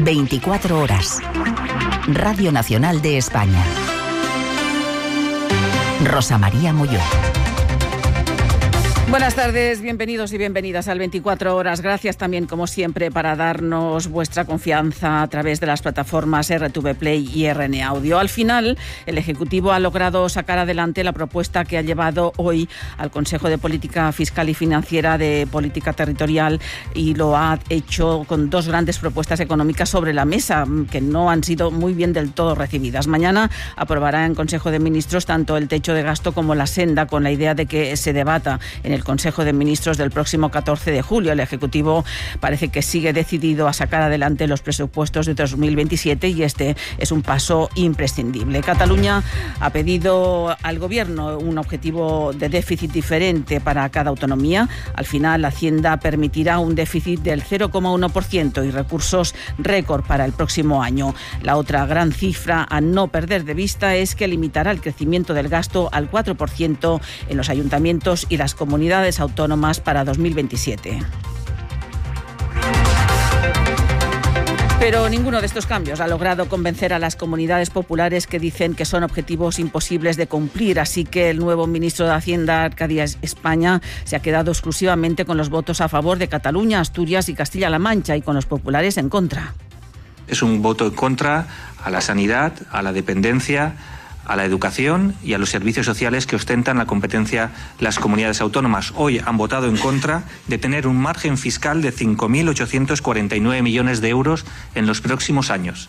24 horas. Radio Nacional de España. Rosa María Molló. Buenas tardes, bienvenidos y bienvenidas al 24 horas. Gracias también, como siempre, para darnos vuestra confianza a través de las plataformas RTV Play y RN Audio. Al final, el Ejecutivo ha logrado sacar adelante la propuesta que ha llevado hoy al Consejo de Política Fiscal y Financiera de Política Territorial, y lo ha hecho con dos grandes propuestas económicas sobre la mesa que no han sido muy bien del todo recibidas. Mañana aprobará en Consejo de Ministros tanto el techo de gasto como la senda, con la idea de que se debata en el Consejo de Ministros del próximo 14 de julio. El Ejecutivo parece que sigue decidido a sacar adelante los presupuestos de 2027 y este es un paso imprescindible. Cataluña ha pedido al Gobierno un objetivo de déficit diferente para cada autonomía. Al final, la Hacienda permitirá un déficit del 0,1% y recursos récord para el próximo año. La otra gran cifra a no perder de vista es que limitará el crecimiento del gasto al 4% en los ayuntamientos y las comunidades autónomas para 2027. Pero ninguno de estos cambios ha logrado convencer a las comunidades populares, que dicen que son objetivos imposibles de cumplir. Así que el nuevo ministro de Hacienda, Arcadia España, se ha quedado exclusivamente con los votos a favor de Cataluña, Asturias y Castilla-La Mancha, y con los populares en contra. Es un voto en contra a la sanidad, a la dependencia, a la educación y a los servicios sociales que ostentan la competencia las comunidades autónomas. Hoy han votado en contra de tener un margen fiscal de 5.849 millones de euros en los próximos años.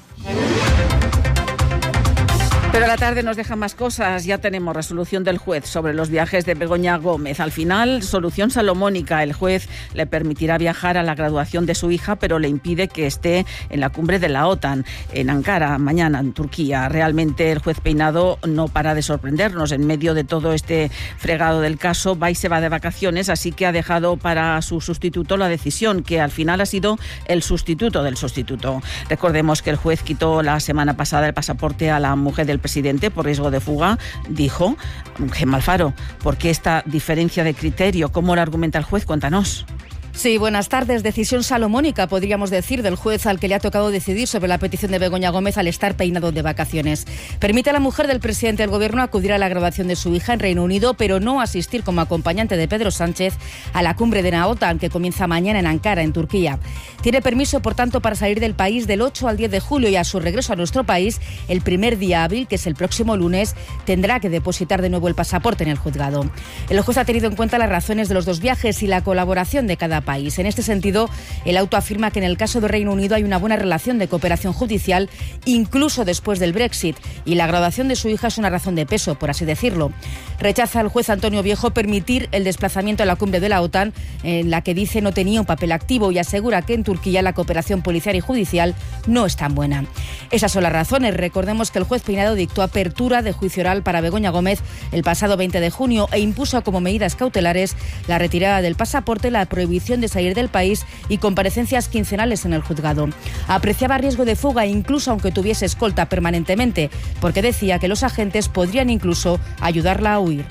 Pero la tarde nos deja más cosas. Ya tenemos resolución del juez sobre los viajes de Begoña Gómez. Al final, solución salomónica. El juez le permitirá viajar a la graduación de su hija, pero le impide que esté en la cumbre de la OTAN, en Ankara, mañana, en Turquía. Realmente el juez Peinado no para de sorprendernos. En medio de todo este fregado del caso, va y se va de vacaciones, así que ha dejado para su sustituto la decisión, que al final ha sido el sustituto del sustituto. Recordemos que el juez quitó la semana pasada el pasaporte a la mujer del presidente por riesgo de fuga. Dijo Gemma Alfaro, ¿por qué esta diferencia de criterio? ¿Cómo lo argumenta el juez? Cuéntanos. Sí, buenas tardes. Decisión salomónica, podríamos decir, del juez al que le ha tocado decidir sobre la petición de Begoña Gómez al estar Peinado de vacaciones. Permite a la mujer del presidente del Gobierno acudir a la graduación de su hija en Reino Unido, pero no asistir como acompañante de Pedro Sánchez a la cumbre de la OTAN, que comienza mañana en Ankara, en Turquía. Tiene permiso, por tanto, para salir del país del 8 al 10 de julio, y a su regreso a nuestro país, el primer día hábil, que es el próximo lunes, tendrá que depositar de nuevo el pasaporte en el juzgado. El juez ha tenido en cuenta las razones de los dos viajes y la colaboración de cada país. En este sentido, el auto afirma que en el caso de Reino Unido hay una buena relación de cooperación judicial, incluso después del Brexit, y la graduación de su hija es una razón de peso, por así decirlo. Rechaza el juez Antonio Viejo permitir el desplazamiento a la cumbre de la OTAN, en la que dice no tenía un papel activo, y asegura que en Turquía la cooperación policial y judicial no es tan buena. Esas son las razones. Recordemos que el juez Peinado dictó apertura de juicio oral para Begoña Gómez el pasado 20 de junio e impuso como medidas cautelares la retirada del pasaporte, la prohibición de salir del país y comparecencias quincenales en el juzgado. Apreciaba riesgo de fuga incluso aunque tuviese escolta permanentemente, porque decía que los agentes podrían incluso ayudarla a huir.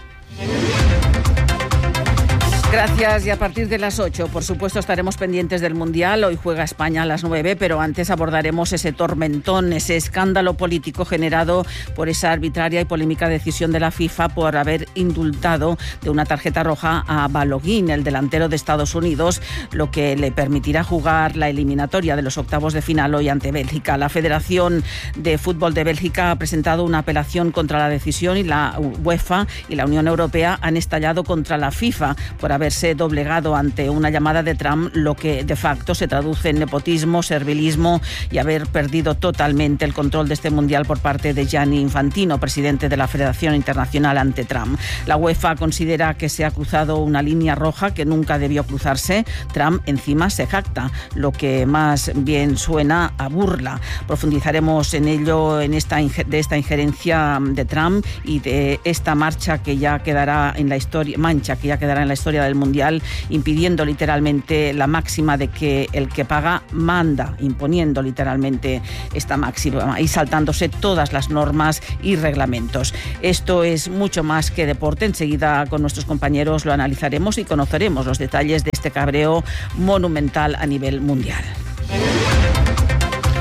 Gracias, y a partir de las 8, por supuesto, estaremos pendientes del Mundial. Hoy juega España a las 9, pero antes abordaremos ese tormentón, ese escándalo político generado por esa arbitraria y polémica decisión de la FIFA por haber indultado de una tarjeta roja a Balogun, el delantero de Estados Unidos, lo que le permitirá jugar la eliminatoria de los octavos de final hoy ante Bélgica. La Federación de Fútbol de Bélgica ha presentado una apelación contra la decisión, y la UEFA y la Unión Europea han estallado contra la FIFA por haberse doblegado ante una llamada de Trump, lo que de facto se traduce en nepotismo, servilismo y haber perdido totalmente el control de este mundial por parte de Gianni Infantino, presidente de la Federación Internacional, ante Trump. La UEFA considera que se ha cruzado una línea roja que nunca debió cruzarse. Trump encima se jacta, lo que más bien suena a burla. Profundizaremos en ello, de esta injerencia de Trump y de esta marcha que ya quedará en la historia, del Mundial, impidiendo literalmente la máxima de que el que paga manda, imponiendo literalmente esta máxima y saltándose todas las normas y reglamentos. Esto es mucho más que deporte. Enseguida con nuestros compañeros lo analizaremos y conoceremos los detalles de este cabreo monumental a nivel mundial.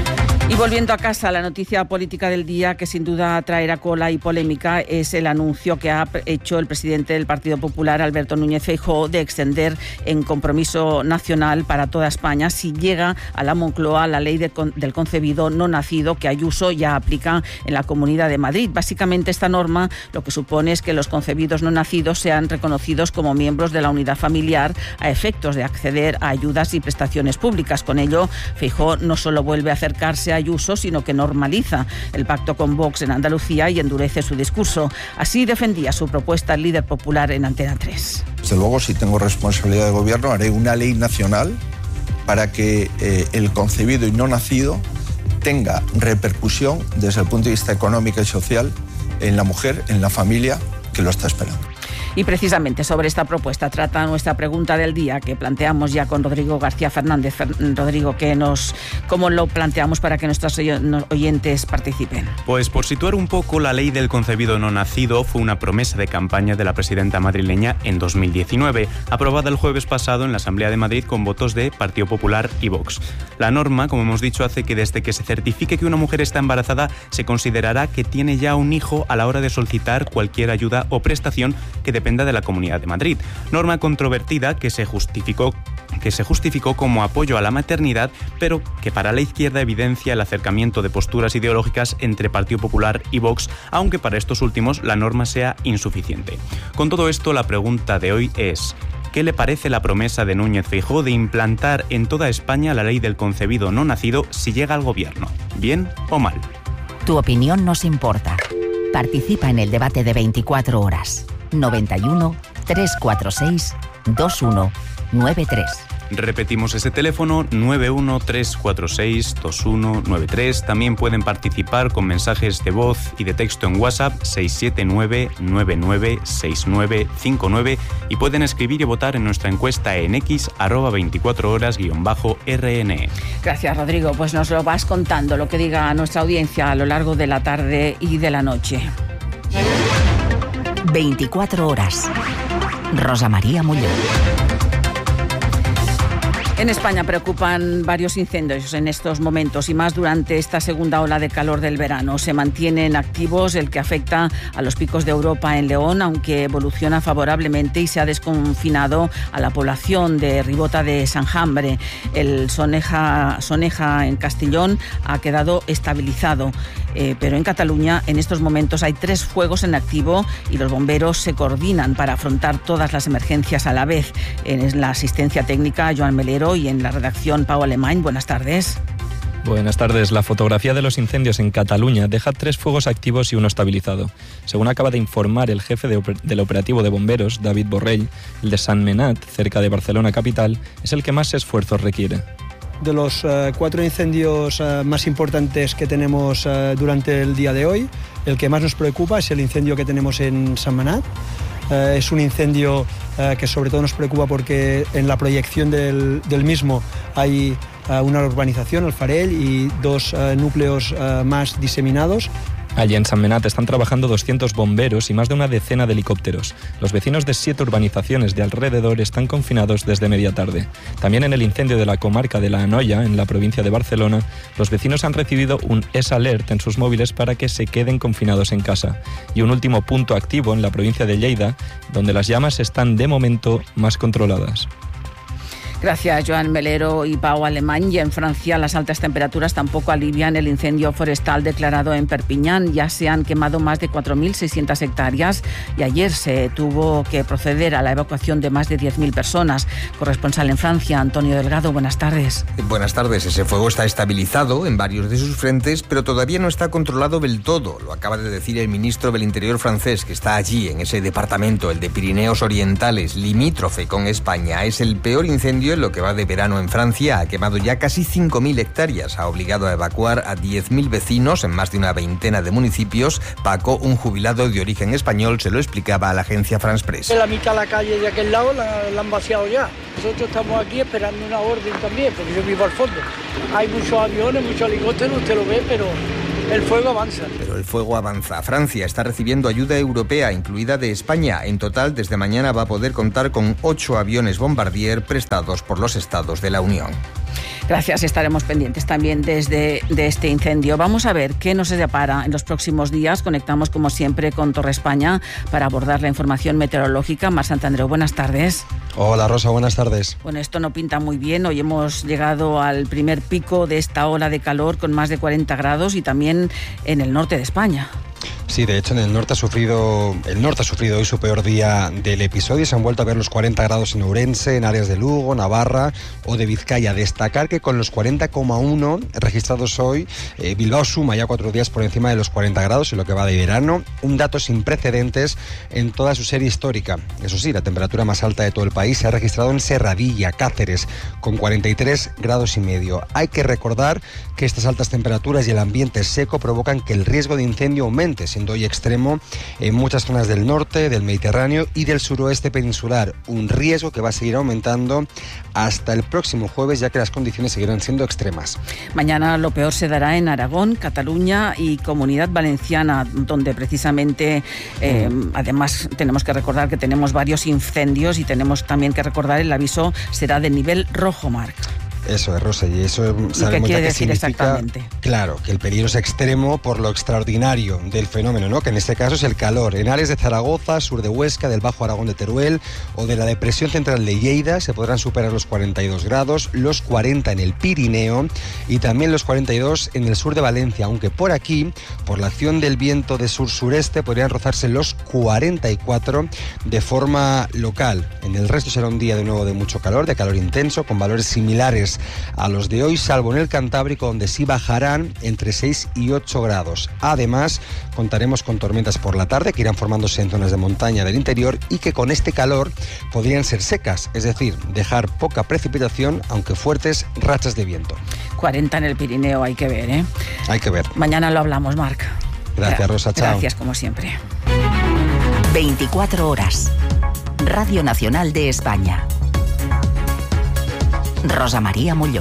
Y volviendo a casa, la noticia política del día que sin duda traerá cola y polémica es el anuncio que ha hecho el presidente del Partido Popular, Alberto Núñez Feijóo, de extender en compromiso nacional para toda España, si llega a la Moncloa, la ley del concebido no nacido que Ayuso ya aplica en la Comunidad de Madrid. Básicamente esta norma lo que supone es que los concebidos no nacidos sean reconocidos como miembros de la unidad familiar a efectos de acceder a ayudas y prestaciones públicas. Con ello, Feijóo no solo vuelve a acercarse a Ayuso, sino que normaliza el pacto con Vox en Andalucía y endurece su discurso. Así defendía su propuesta el líder popular en Antena 3. Desde luego, si tengo responsabilidad de gobierno, haré una ley nacional para que el concebido y no nacido tenga repercusión desde el punto de vista económico y social en la mujer, en la familia que lo está esperando. Y precisamente sobre esta propuesta trata nuestra pregunta del día, que planteamos ya con Rodrigo García Fernández. Rodrigo, ¿cómo lo planteamos para que nuestros oyentes participen? Pues por situar un poco, la ley del concebido no nacido fue una promesa de campaña de la presidenta madrileña en 2019, aprobada el jueves pasado en la Asamblea de Madrid con votos de Partido Popular y Vox. La norma, como hemos dicho, hace que desde que se certifique que una mujer está embarazada, se considerará que tiene ya un hijo a la hora de solicitar cualquier ayuda o prestación que dependa de la Comunidad de Madrid. Norma controvertida que se justificó como apoyo a la maternidad, pero que para la izquierda evidencia el acercamiento de posturas ideológicas entre Partido Popular y Vox, aunque para estos últimos la norma sea insuficiente. Con todo esto, la pregunta de hoy es: ¿qué le parece la promesa de Núñez Feijóo de implantar en toda España la ley del concebido no nacido si llega al gobierno? ¿Bien o mal? Tu opinión nos importa. Participa en el debate de 24 horas. 91 346 2193. Repetimos ese teléfono, 913462193. También pueden participar con mensajes de voz y de texto en WhatsApp 679996959 y pueden escribir y votar en nuestra encuesta en X @24horas_RN. Gracias, Rodrigo. Pues nos lo vas contando, lo que diga nuestra audiencia a lo largo de la tarde y de la noche. 24 horas. Rosa María Muñoz. En España preocupan varios incendios en estos momentos y más durante esta segunda ola de calor del verano. Se mantienen activos el que afecta a los picos de Europa en León, aunque evoluciona favorablemente y se ha desconfinado a la población de Ribota de Sanjambre. El Soneja en Castellón ha quedado estabilizado. Pero en Cataluña en estos momentos hay 3 fuegos en activo y los bomberos se coordinan para afrontar todas las emergencias a la vez. En la asistencia técnica, Joan Melero, y en la redacción, Pau Alemany. Buenas tardes. Buenas tardes. La fotografía de los incendios en Cataluña deja 3 fuegos activos y uno estabilizado. Según acaba de informar el jefe del operativo de bomberos, David Borrell, el de Sant Menat, cerca de Barcelona capital, es el que más esfuerzos requiere. De los 4 incendios más importantes que tenemos durante el día de hoy, el que más nos preocupa es el incendio que tenemos en Sant Menat. Es un incendio que sobre todo nos preocupa porque en la proyección del mismo hay una urbanización, el Farell, y 2 núcleos más diseminados. Allí en Sant Menat están trabajando 200 bomberos y más de una decena de helicópteros. Los vecinos de 7 urbanizaciones de alrededor están confinados desde media tarde. También en el incendio de la comarca de La Anoia, en la provincia de Barcelona, los vecinos han recibido un S-Alert en sus móviles para que se queden confinados en casa. Y un último punto activo en la provincia de Lleida, donde las llamas están de momento más controladas. Gracias, Joan Melero y Pau Alemany. Y en Francia las altas temperaturas tampoco alivian el incendio forestal declarado en Perpiñán. Ya se han quemado más de 4.600 hectáreas y ayer se tuvo que proceder a la evacuación de más de 10.000 personas. Corresponsal en Francia, Antonio Delgado, buenas tardes. Buenas tardes. Ese fuego está estabilizado en varios de sus frentes, pero todavía no está controlado del todo. Lo acaba de decir el ministro del Interior francés, que está allí, en ese departamento, el de Pirineos Orientales, limítrofe con España. Es el peor incendio en lo que va de verano en Francia. Ha quemado ya casi 5.000 hectáreas. Ha obligado a evacuar a 10.000 vecinos en más de una veintena de municipios. Paco, un jubilado de origen español, se lo explicaba a la agencia France Press. La mitad de la calle de aquel lado la han vaciado ya. Nosotros estamos aquí esperando una orden también, porque yo vivo al fondo. Hay muchos aviones, muchos helicópteros, usted lo ve, pero el fuego avanza. Pero el fuego avanza. Francia está recibiendo ayuda europea, incluida de España. En total, desde mañana va a poder contar con 8 aviones Bombardier prestados por los estados de la Unión. Gracias, estaremos pendientes también de este incendio. Vamos a ver qué nos depara en los próximos días. Conectamos como siempre con Torre España para abordar la información meteorológica. Mar Santandreu, buenas tardes. Hola Rosa, buenas tardes. Bueno, esto no pinta muy bien. Hoy hemos llegado al primer pico de esta ola de calor con más de 40 grados y también en el norte de España. Sí, de hecho el norte ha sufrido hoy su peor día del episodio. Se han vuelto a ver los 40 grados en Ourense, en áreas de Lugo, Navarra o de Vizcaya. Destacar que con los 40,1 registrados hoy, Bilbao suma ya 4 días por encima de los 40 grados en lo que va de verano, un dato sin precedentes en toda su serie histórica. Eso sí, la temperatura más alta de todo el país se ha registrado en Serradilla, Cáceres, con 43 grados y medio. Hay que recordar que estas altas temperaturas y el ambiente seco provocan que el riesgo de incendio aumente, siendo hoy extremo en muchas zonas del norte, del Mediterráneo y del suroeste peninsular. Un riesgo que va a seguir aumentando hasta el próximo jueves, ya que las condiciones seguirán siendo extremas. Mañana lo peor se dará en Aragón, Cataluña y Comunidad Valenciana, donde precisamente, además, tenemos que recordar que tenemos varios incendios y tenemos también que recordar el aviso será de nivel rojo, Marc. Eso es, Rosa, y eso sabemos ¿Qué quiere que decir significa, exactamente? Claro, que el peligro es extremo por lo extraordinario del fenómeno, ¿no? Que en este caso es el calor. En áreas de Zaragoza, sur de Huesca, del Bajo Aragón de Teruel o de la depresión central de Lleida se podrán superar los 42 grados, los 40 en el Pirineo y también los 42 en el sur de Valencia, aunque por aquí, por la acción del viento de sur-sureste, podrían rozarse los 44 de forma local. En el resto será un día de nuevo de mucho calor, de calor intenso, con valores similares a los de hoy, salvo en el Cantábrico, donde sí bajarán entre 6 y 8 grados. Además, contaremos con tormentas por la tarde que irán formándose en zonas de montaña del interior y que con este calor podrían ser secas, es decir, dejar poca precipitación, aunque fuertes rachas de viento. 40 en el Pirineo, hay que ver, ¿eh? Hay que ver. Mañana lo hablamos, Marc. Gracias, Rosa, chao. Gracias, como siempre. 24 horas. Radio Nacional de España. Rosa María Mulló.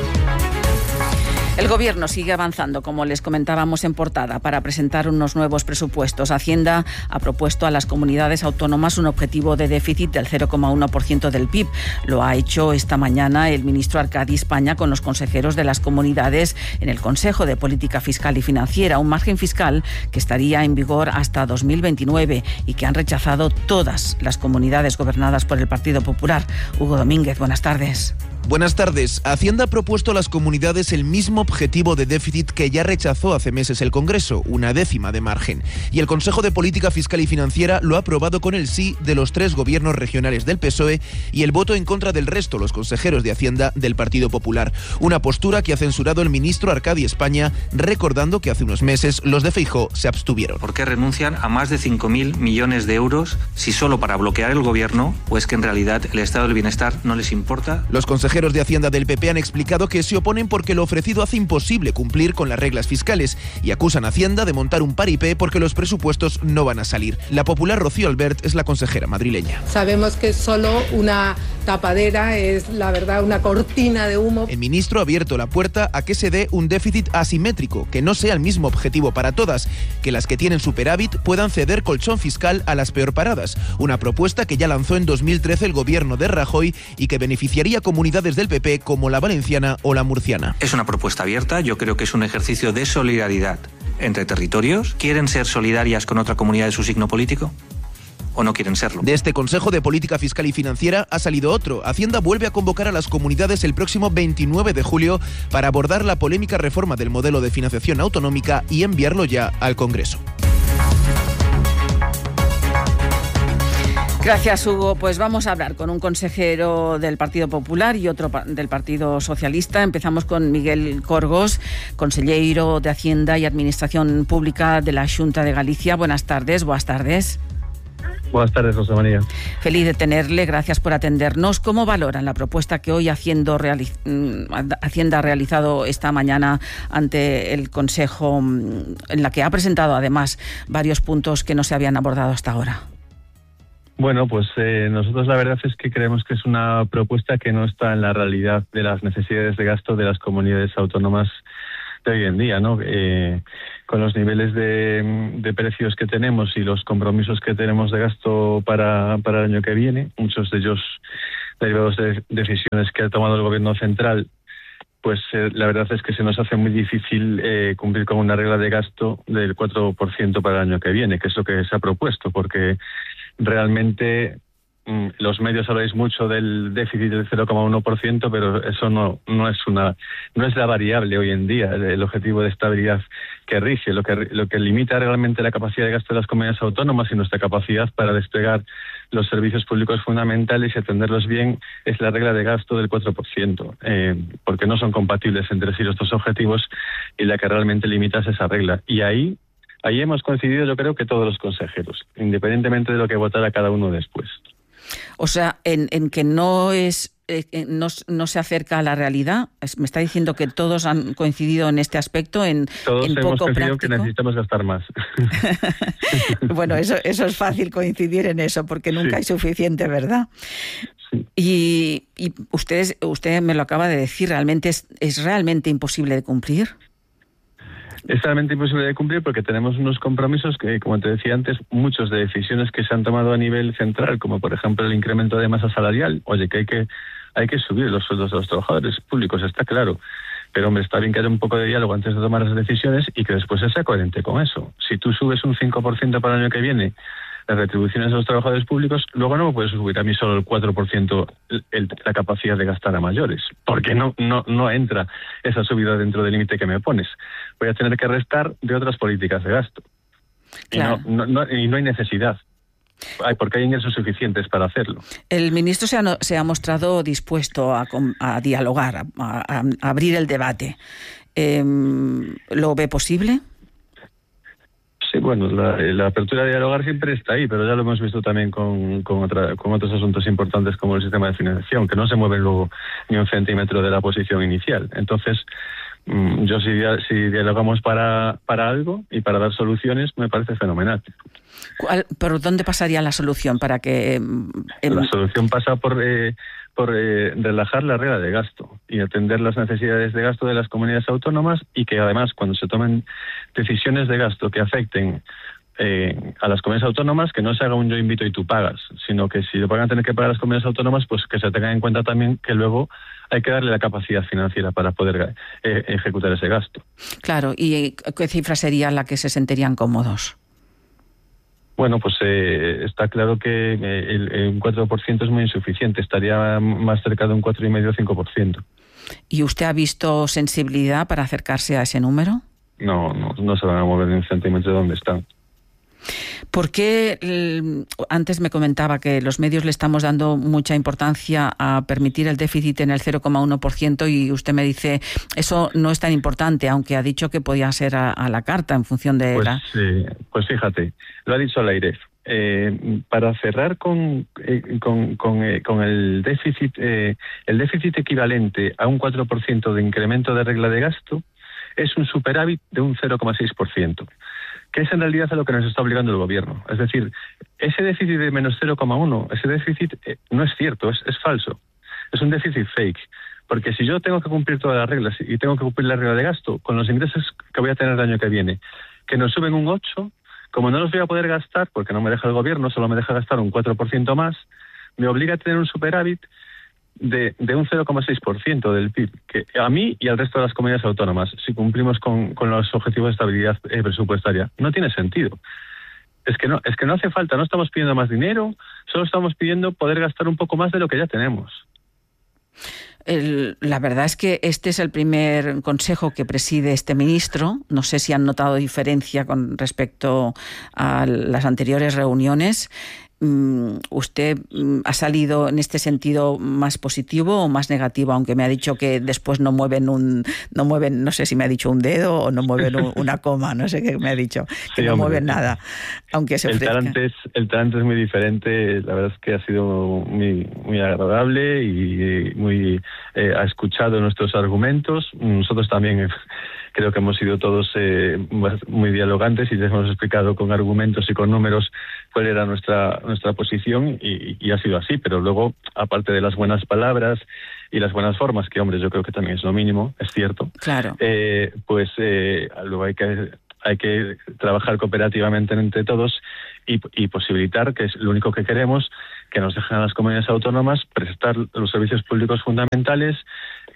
El Gobierno sigue avanzando, como les comentábamos en portada, para presentar unos nuevos presupuestos. Hacienda ha propuesto a las comunidades autónomas un objetivo de déficit del 0,1% del PIB. Lo ha hecho esta mañana el ministro Arcadi España con los consejeros de las comunidades en el Consejo de Política Fiscal y Financiera, un margen fiscal que estaría en vigor hasta 2029 y que han rechazado todas las comunidades gobernadas por el Partido Popular. Hugo Domínguez, buenas tardes. Buenas tardes. Hacienda ha propuesto a las comunidades el mismo objetivo de déficit que ya rechazó hace meses el Congreso, 1/10 de margen. Y el Consejo de Política Fiscal y Financiera lo ha aprobado con el sí de los 3 gobiernos regionales del PSOE y el voto en contra del resto, los consejeros de Hacienda del Partido Popular. Una postura que ha censurado el ministro Arcadi España, recordando que hace unos meses los de Feijóo se abstuvieron. ¿Por qué renuncian a más de 5.000 millones de euros si solo para bloquear el gobierno o es que en realidad el estado del bienestar no les importa? Los consejeros de Hacienda del PP han explicado que se oponen porque lo ofrecido hace imposible cumplir con las reglas fiscales y acusan a Hacienda de montar un paripé porque los presupuestos no van a salir. La popular Rocío Albert es la consejera madrileña. Sabemos que es solo una tapadera, es la verdad una cortina de humo. El ministro ha abierto la puerta a que se dé un déficit asimétrico, que no sea el mismo objetivo para todas, que las que tienen superávit puedan ceder colchón fiscal a las peor paradas. Una propuesta que ya lanzó en 2013 el gobierno de Rajoy y que beneficiaría a comunidades del PP como la valenciana o la murciana. Es una propuesta abierta, yo creo que es un ejercicio de solidaridad entre territorios. ¿Quieren ser solidarias con otra comunidad de su signo político? ¿O no quieren serlo? De este Consejo de Política Fiscal y Financiera ha salido otro. Hacienda vuelve a convocar a las comunidades el próximo 29 de julio para abordar la polémica reforma del modelo de financiación autonómica y enviarlo ya al Congreso. Gracias, Hugo. Pues vamos a hablar con un consejero del Partido Popular y otro del Partido Socialista. Empezamos con Miguel Corgos, consellero de Hacienda y Administración Pública de la Xunta de Galicia. Buenas tardes. Buenas tardes, Rosa María. Feliz de tenerle, gracias por atendernos. ¿Cómo valoran la propuesta que hoy Hacienda ha realizado esta mañana ante el Consejo, en la que ha presentado además varios puntos que no se habían abordado hasta ahora? Bueno, pues nosotros la verdad es que creemos que es una propuesta que no está en la realidad de las necesidades de gasto de las comunidades autónomas de hoy en día, ¿no? Con los niveles de precios que tenemos y los compromisos que tenemos de gasto para el año que viene, muchos de ellos derivados de decisiones que ha tomado el Gobierno central pues la verdad es que se nos hace muy difícil cumplir con una regla de gasto del 4% para el año que viene, que es lo que se ha propuesto, porque realmente los medios habláis mucho del déficit del 0,1%, pero eso no es la variable hoy en día, el objetivo de estabilidad que rige. Lo que limita realmente la capacidad de gasto de las comunidades autónomas y nuestra capacidad para desplegar los servicios públicos fundamentales y atenderlos bien es la regla de gasto del 4%, porque no son compatibles entre sí los dos objetivos, y la que realmente limita es esa regla. Y ahí hemos coincidido, yo creo, que todos los consejeros, independientemente de lo que votara cada uno después. O sea, en que no se acerca a la realidad. Me está diciendo que todos han coincidido en este aspecto, todos hemos poco coincidido práctico. Que necesitamos gastar más. Bueno, eso es fácil coincidir en eso, porque nunca hay suficiente, ¿verdad? Sí. Y usted me lo acaba de decir, realmente es realmente imposible de cumplir. Es realmente imposible de cumplir porque tenemos unos compromisos que, como te decía antes, muchos de decisiones que se han tomado a nivel central, como por ejemplo el incremento de masa salarial. Oye, que hay que subir los sueldos de los trabajadores públicos, está claro. Pero, hombre, está bien que haya un poco de diálogo antes de tomar las decisiones y que después se sea coherente con eso. Si tú subes un 5% para el año que viene las retribuciones de los trabajadores públicos, luego no me puedes subir a mí solo el 4% la capacidad de gastar a mayores, porque no entra esa subida dentro del límite que me pones. Voy a tener que restar de otras políticas de gasto. Claro. Y no hay necesidad, porque hay ingresos suficientes para hacerlo. El ministro se ha mostrado dispuesto a dialogar, a abrir el debate. ¿Lo ve posible? Sí, bueno, la apertura de dialogar siempre está ahí, pero ya lo hemos visto también con otros asuntos importantes como el sistema de financiación, que no se mueve luego ni un centímetro de la posición inicial. Entonces, yo si dialogamos para algo y para dar soluciones, me parece fenomenal. ¿Por dónde pasaría la solución para que...? La solución pasa por relajar la regla de gasto y atender las necesidades de gasto de las comunidades autónomas, y que además cuando se tomen decisiones de gasto que afecten a las comunidades autónomas, que no se haga un yo invito y tú pagas, sino que si lo van a tener que pagar las comunidades autónomas, pues que se tenga en cuenta también que luego hay que darle la capacidad financiera para poder ejecutar ese gasto. Claro, ¿y qué cifra sería la que se sentirían cómodos? Bueno, pues está claro que el 4% es muy insuficiente, estaría más cerca de un 4,5 o 5%. ¿Y usted ha visto sensibilidad para acercarse a ese número? No se van a mover ni un centímetro de donde están. ¿Por qué antes me comentaba que los medios le estamos dando mucha importancia a permitir el déficit en el 0,1% y usted me dice eso no es tan importante, aunque ha dicho que podía ser a la carta en función de Pues fíjate, lo ha dicho la AIREF. Para cerrar con el déficit equivalente a un 4% de incremento de regla de gasto es un superávit de un 0,6%. que es en realidad a lo que nos está obligando el gobierno. Es decir, ese déficit de menos 0,1, ese déficit no es cierto, es falso. Es un déficit fake. Porque si yo tengo que cumplir todas las reglas y tengo que cumplir la regla de gasto con los ingresos que voy a tener el año que viene, que nos suben un 8, como no los voy a poder gastar, porque no me deja el gobierno, solo me deja gastar un 4% más, me obliga a tener un superávit de un 0,6% del PIB, que a mí y al resto de las comunidades autónomas, si cumplimos con los objetivos de estabilidad presupuestaria, no tiene sentido. Es que no hace falta, no estamos pidiendo más dinero, solo estamos pidiendo poder gastar un poco más de lo que ya tenemos. La verdad es que este es el primer consejo que preside este ministro. No sé si han notado diferencia con respecto a las anteriores reuniones. ¿Usted ha salido en este sentido más positivo o más negativo? Aunque me ha dicho que después no mueven, no sé si me ha dicho un dedo o no mueven una coma, no sé qué me ha dicho, que sí, no mueven nada, aunque se ofrezca. El talante es muy diferente, la verdad es que ha sido muy, muy agradable y muy ha escuchado nuestros argumentos. Nosotros también creo que hemos sido todos muy dialogantes y les hemos explicado con argumentos y con números cuál era nuestra posición y ha sido así, pero luego, aparte de las buenas palabras y las buenas formas, que hombre, yo creo que también es lo mínimo, es cierto, claro. Luego hay que trabajar cooperativamente entre todos y posibilitar, que es lo único que queremos, que nos dejen a las comunidades autónomas prestar los servicios públicos fundamentales,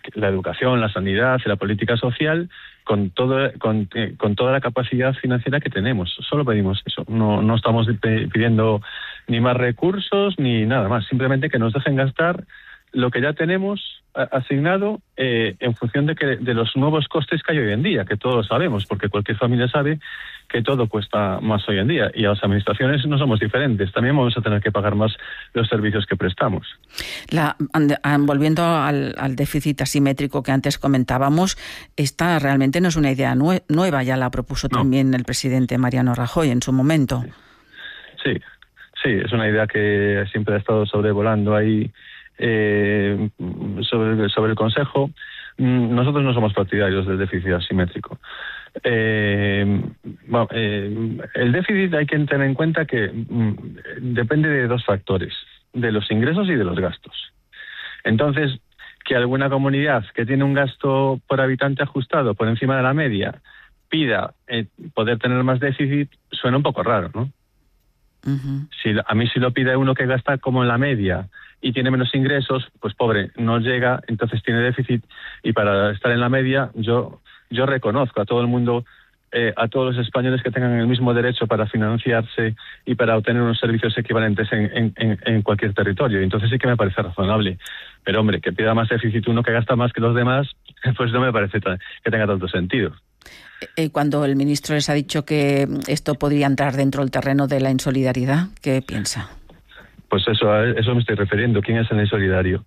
la educación, la sanidad, la política social, con toda la capacidad financiera que tenemos. Solo pedimos eso. No estamos pidiendo ni más recursos ni nada más. Simplemente que nos dejen gastar lo que ya tenemos asignado en función de los nuevos costes que hay hoy en día, que todos sabemos, porque cualquier familia sabe que todo cuesta más hoy en día, y las administraciones no somos diferentes, también vamos a tener que pagar más los servicios que prestamos. Volviendo al déficit asimétrico que antes comentábamos, esta realmente no es una idea nueva, ya la propuso también el presidente Mariano Rajoy en su momento. Sí, es una idea que siempre ha estado sobrevolando ahí sobre el Consejo. Nosotros no somos partidarios del déficit asimétrico. El déficit hay que tener en cuenta que depende de dos factores, de los ingresos y de los gastos. Entonces, que alguna comunidad que tiene un gasto por habitante ajustado por encima de la media pida poder tener más déficit, suena un poco raro, ¿no? Uh-huh. A mí si lo pide uno que gasta como en la media y tiene menos ingresos, pues pobre, no llega, entonces tiene déficit, y para estar en la media yo reconozco a todo el mundo, a todos los españoles que tengan el mismo derecho para financiarse y para obtener unos servicios equivalentes en cualquier territorio. Entonces sí que me parece razonable. Pero hombre, que pida más déficit uno que gasta más que los demás, pues no me parece que tenga tanto sentido. Cuando el ministro les ha dicho que esto podría entrar dentro del terreno de la insolidaridad, ¿qué piensa? Pues eso me estoy refiriendo. ¿Quién es el insolidario?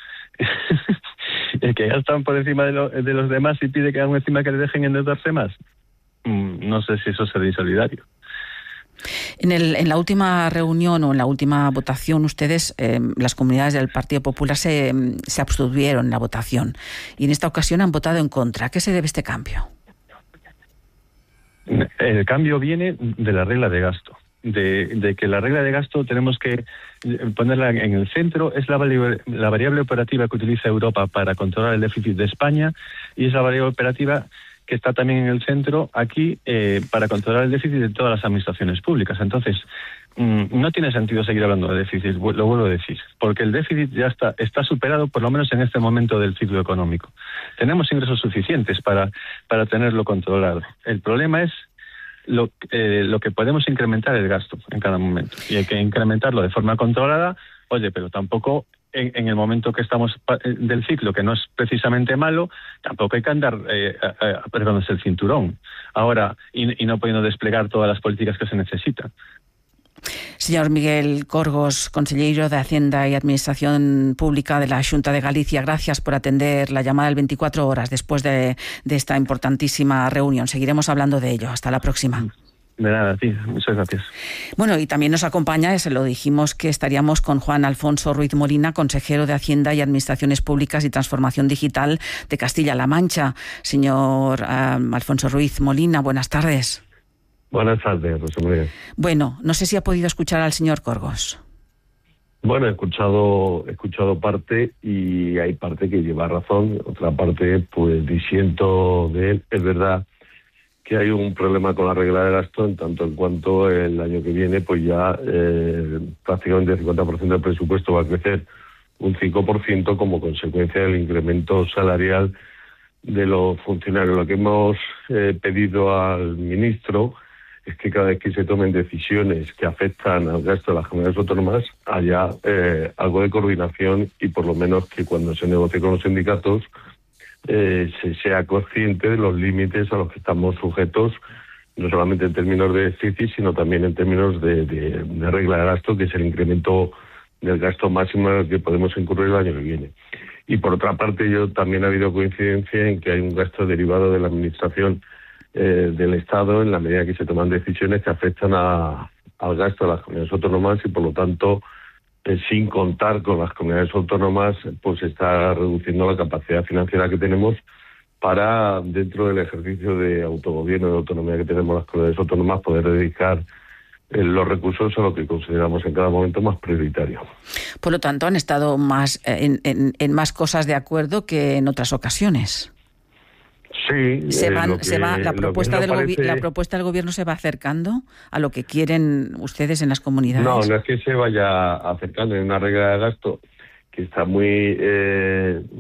¿El que gastan por encima de los demás y pide que hagan encima que le dejen endeudarse más? No sé si eso es ser insolidario. En la última reunión o en la última votación, ustedes, las comunidades del Partido Popular, se abstuvieron en la votación, y en esta ocasión han votado en contra. ¿A qué se debe este cambio? El cambio viene de la regla de gasto. De que la regla de gasto tenemos que ponerla en el centro. Es la variable operativa que utiliza Europa para controlar el déficit de España, y es la variable operativa que está también en el centro aquí para controlar el déficit de todas las administraciones públicas. Entonces, no tiene sentido seguir hablando de déficit, lo vuelvo a decir, porque el déficit ya está superado, por lo menos en este momento del ciclo económico. Tenemos ingresos suficientes para tenerlo controlado. El problema es lo que podemos incrementar el gasto en cada momento, y hay que incrementarlo de forma controlada. Oye, pero tampoco en el momento que estamos del ciclo, que no es precisamente malo, tampoco hay que andar apretándose el cinturón ahora y no pudiendo desplegar todas las políticas que se necesitan. Señor Miguel Corgos, consellero de Hacienda y Administración Pública de la Xunta de Galicia, gracias por atender la llamada del 24 horas después de esta importantísima reunión. Seguiremos hablando de ello. Hasta la próxima. De nada, a ti. Muchas gracias. Bueno, y también nos acompaña, se lo dijimos, que estaríamos con Juan Alfonso Ruiz Molina, consejero de Hacienda y Administraciones Públicas y Transformación Digital de Castilla-La Mancha. Señor Alfonso Ruiz Molina, buenas tardes. Buenas tardes, Rosa María. Bueno, no sé si ha podido escuchar al señor Corgos. Bueno, he escuchado parte, y hay parte que lleva razón, otra parte pues disiento de él. Es verdad que hay un problema con la regla de gasto, en tanto en cuanto el año que viene pues ya prácticamente el 50% del presupuesto va a crecer un 5% como consecuencia del incremento salarial de los funcionarios. Lo que hemos pedido al ministro es que cada vez que se tomen decisiones que afectan al gasto de las comunidades autónomas haya algo de coordinación, y por lo menos que cuando se negocie con los sindicatos se sea consciente de los límites a los que estamos sujetos, no solamente en términos de déficit, sino también en términos de regla de gasto, que es el incremento del gasto máximo al que podemos incurrir el año que viene. Y por otra parte, también ha habido coincidencia en que hay un gasto derivado de la administración del Estado en la medida que se toman decisiones que afectan al gasto de las comunidades autónomas, y por lo tanto, sin contar con las comunidades autónomas, pues se está reduciendo la capacidad financiera que tenemos para, dentro del ejercicio de autogobierno y de autonomía que tenemos las comunidades autónomas, poder dedicar los recursos a lo que consideramos en cada momento más prioritario. Por lo tanto, han estado más en más cosas de acuerdo que en otras ocasiones. Sí, la propuesta del gobierno se va acercando a lo que quieren ustedes en las comunidades. No es que se vaya acercando. En una regla de gasto que está muy